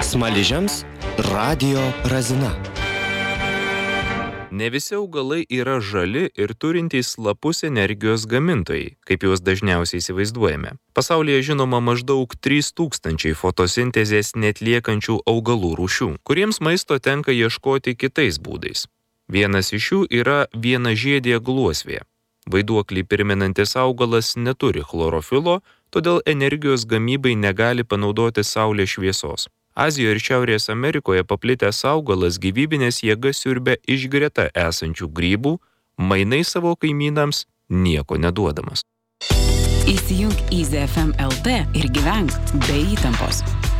Smaližiams radijo razina. Ne visi augalai yra žali ir turintys lapus energijos gamintojai, kaip juos dažniausiai įsivaizduojame. Pasaulyje žinoma maždaug 3000 fotosintezės neatliekančių augalų rūšių, kuriems maisto tenka ieškoti kitais būdais. Vienas iš jų yra vienažiedė gluosvė. Vaiduoklį primenantis augalas neturi chlorofilo, todėl energijos gamybai negali panaudoti saulės šviesos. Azijoje ir Šiaurės Amerikoje paplitęs augalas gyvybinės jėgas siurbia iš greta esančių grybų, mainais savo kaimynams nieko neduodamas. Įsijunk Easy FM LT ir gyvenk be įtampos.